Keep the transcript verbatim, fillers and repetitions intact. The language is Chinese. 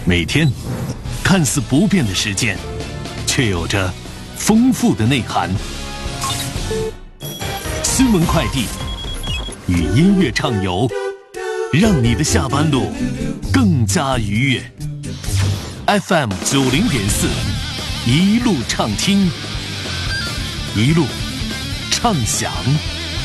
每天看似不变的时间，却有着丰富的内涵。新闻快递与音乐畅游，让你的下班路更加愉悦。F M 九零点四，一路畅听，一路畅享。